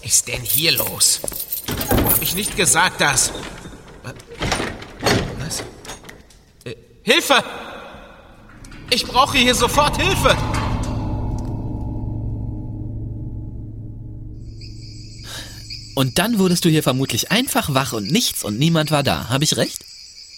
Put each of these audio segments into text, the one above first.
ist denn hier los? Hab ich nicht gesagt, dass... Was? Hilfe! Ich brauche hier sofort Hilfe! Und dann wurdest du hier vermutlich einfach wach und nichts und niemand war da. Habe ich recht?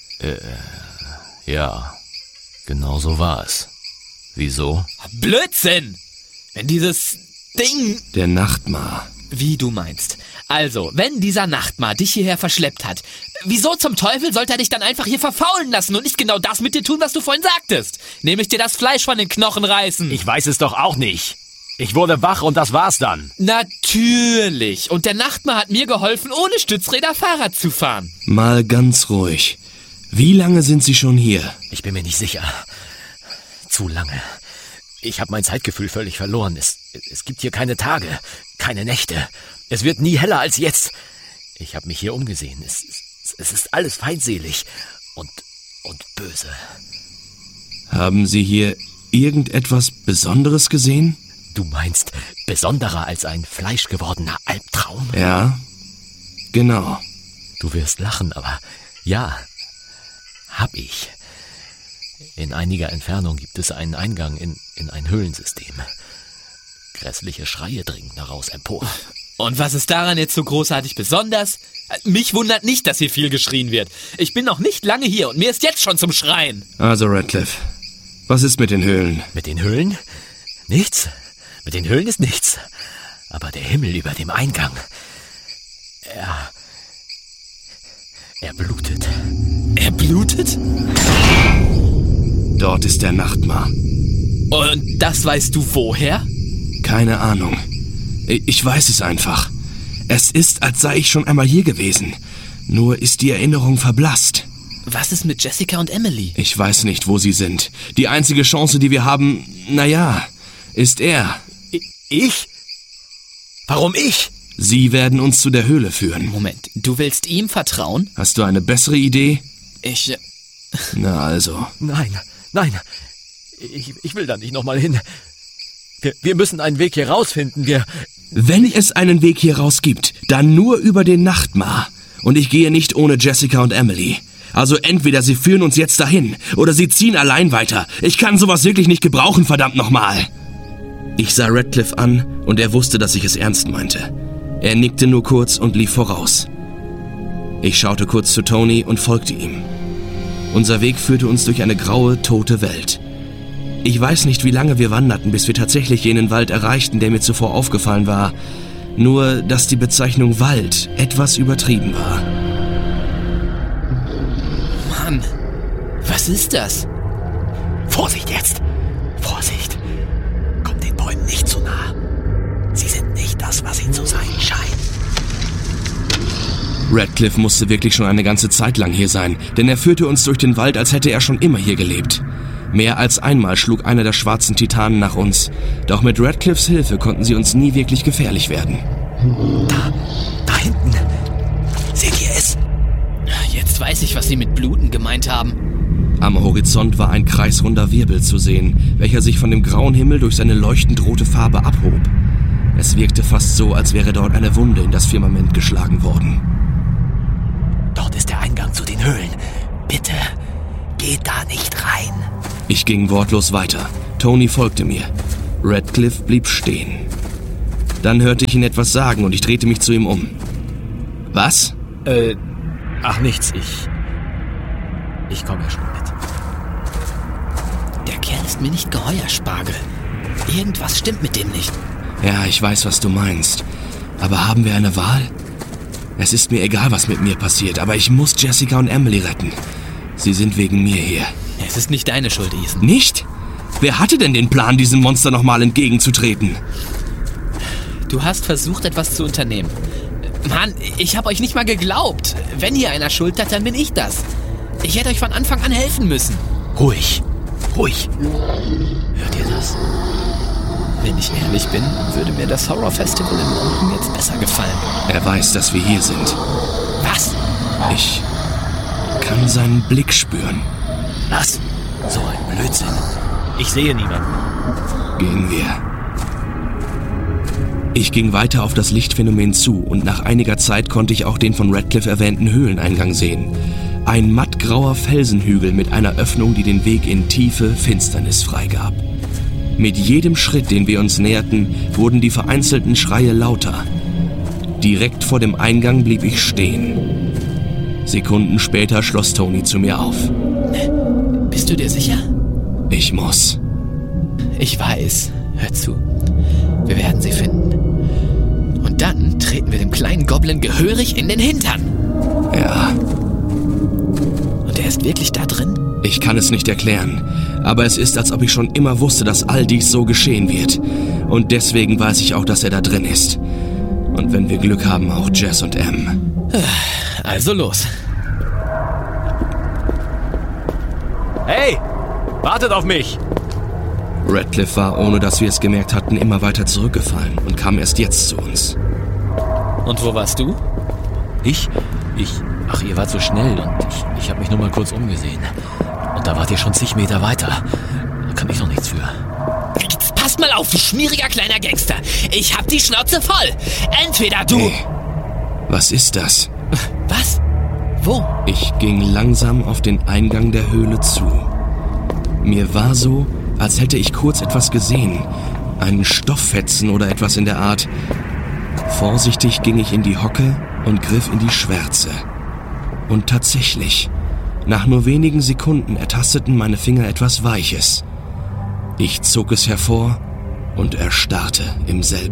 Ja, genau so war es. Wieso? Blödsinn! Wenn dieses Ding... Der Nachtmar. Wie du meinst. Also, wenn dieser Nachtmar dich hierher verschleppt hat, wieso zum Teufel sollte er dich dann einfach hier verfaulen lassen und nicht genau das mit dir tun, was du vorhin sagtest? Nämlich dir das Fleisch von den Knochen reißen. Ich weiß es doch auch nicht. Ich wurde wach und das war's dann. Natürlich. Und der Nachtmar hat mir geholfen, ohne Stützräder Fahrrad zu fahren. Mal ganz ruhig. Wie lange sind Sie schon hier? Ich bin mir nicht sicher. Zu lange. Ich habe mein Zeitgefühl völlig verloren. Es gibt hier keine Tage, keine Nächte. Es wird nie heller als jetzt. Ich habe mich hier umgesehen. Es ist alles feindselig und böse. Haben Sie hier irgendetwas Besonderes gesehen? Du meinst besonderer als ein fleischgewordener Albtraum? Ja, genau. Du wirst lachen, aber ja, hab ich. In einiger Entfernung gibt es einen Eingang in ein Höhlensystem. Grässliche Schreie dringen daraus empor. Und was ist daran jetzt so großartig besonders? Mich wundert nicht, dass hier viel geschrien wird. Ich bin noch nicht lange hier und mir ist jetzt schon zum Schreien. Also Radcliffe, was ist mit den Höhlen? Mit den Höhlen? Nichts. Mit den Höhlen ist nichts. Aber der Himmel über dem Eingang, er blutet. Er blutet? Dort ist der Nachtmar. Und das weißt du woher? Keine Ahnung. Ich weiß es einfach. Es ist, als sei ich schon einmal hier gewesen. Nur ist die Erinnerung verblasst. Was ist mit Jessica und Emily? Ich weiß nicht, wo sie sind. Die einzige Chance, die wir haben, ist er. Ich? Warum ich? Sie werden uns zu der Höhle führen. Moment, du willst ihm vertrauen? Hast du eine bessere Idee? Na also. Nein. Ich will da nicht nochmal hin. Wir müssen einen Weg hier rausfinden. Wenn es einen Weg hier raus gibt, dann nur über den Nachtmar. Und ich gehe nicht ohne Jessica und Emily. Also entweder sie führen uns jetzt dahin, oder sie ziehen allein weiter. Ich kann sowas wirklich nicht gebrauchen, verdammt nochmal. Ich sah Radcliffe an und er wusste, dass ich es ernst meinte. Er nickte nur kurz und lief voraus. Ich schaute kurz zu Tony und folgte ihm. Unser Weg führte uns durch eine graue, tote Welt. Ich weiß nicht, wie lange wir wanderten, bis wir tatsächlich jenen Wald erreichten, der mir zuvor aufgefallen war. Nur, dass die Bezeichnung Wald etwas übertrieben war. Mann, was ist das? Vorsicht jetzt! Vorsicht! Kommt den Bäumen nicht zu nah. Sie sind nicht das, was sie zu sein scheinen. Radcliffe musste wirklich schon eine ganze Zeit lang hier sein, denn er führte uns durch den Wald, als hätte er schon immer hier gelebt. Mehr als einmal schlug einer der schwarzen Titanen nach uns, doch mit Radcliffes Hilfe konnten sie uns nie wirklich gefährlich werden. Da hinten. Seht ihr es? Jetzt weiß ich, was sie mit Bluten gemeint haben. Am Horizont war ein kreisrunder Wirbel zu sehen, welcher sich von dem grauen Himmel durch seine leuchtend rote Farbe abhob. Es wirkte fast so, als wäre dort eine Wunde in das Firmament geschlagen worden. Dort ist der Eingang zu den Höhlen. Bitte, geht da nicht rein. Ich ging wortlos weiter. Tony folgte mir. Radcliffe blieb stehen. Dann hörte ich ihn etwas sagen und ich drehte mich zu ihm um. Was? Ach nichts, ich komme ja schon mit. Der Kerl ist mir nicht geheuer, Spargel. Irgendwas stimmt mit dem nicht. Ja, ich weiß, was du meinst. Aber haben wir eine Wahl? Es ist mir egal, was mit mir passiert, aber ich muss Jessica und Emily retten. Sie sind wegen mir hier. Es ist nicht deine Schuld, Ethan. Nicht? Wer hatte denn den Plan, diesem Monster nochmal entgegenzutreten? Du hast versucht, etwas zu unternehmen. Mann, ich hab euch nicht mal geglaubt. Wenn hier einer Schuld hat, dann bin ich das. Ich hätte euch von Anfang an helfen müssen. Ruhig. Hört ihr das? Wenn ich ehrlich bin, würde mir das Horror Festival in London jetzt besser gefallen. Er weiß, dass wir hier sind. Was? Ich kann seinen Blick spüren. Was? So ein Blödsinn. Ich sehe niemanden. Gehen wir. Ich ging weiter auf das Lichtphänomen zu und nach einiger Zeit konnte ich auch den von Radcliffe erwähnten Höhleneingang sehen. Ein mattgrauer Felsenhügel mit einer Öffnung, die den Weg in tiefe Finsternis freigab. Mit jedem Schritt, den wir uns näherten, wurden die vereinzelten Schreie lauter. Direkt vor dem Eingang blieb ich stehen. Sekunden später schloss Tony zu mir auf. Bist du dir sicher? Ich muss. Ich weiß. Hör zu. Wir werden sie finden. Und dann treten wir dem kleinen Goblin gehörig in den Hintern. Ja. Und er ist wirklich da drin? Ich kann es nicht erklären, aber es ist, als ob ich schon immer wusste, dass all dies so geschehen wird. Und deswegen weiß ich auch, dass er da drin ist. Und wenn wir Glück haben, auch Jess und Em. Also los. Hey, wartet auf mich! Radcliffe war, ohne dass wir es gemerkt hatten, immer weiter zurückgefallen und kam erst jetzt zu uns. Und wo warst du? Ach, ihr wart so schnell und ich habe mich nur mal kurz umgesehen. Und da wart ihr schon zig Meter weiter. Da kann ich doch nichts für. Jetzt pass mal auf, du schmieriger kleiner Gangster. Ich hab die Schnauze voll. Entweder du... Hey, was ist das? Was? Wo? Ich ging langsam auf den Eingang der Höhle zu. Mir war so, als hätte ich kurz etwas gesehen. Einen Stofffetzen oder etwas in der Art. Vorsichtig ging ich in die Hocke und griff in die Schwärze. Und tatsächlich, nach nur wenigen Sekunden ertasteten meine Finger etwas Weiches. Ich zog es hervor und erstarrte im selben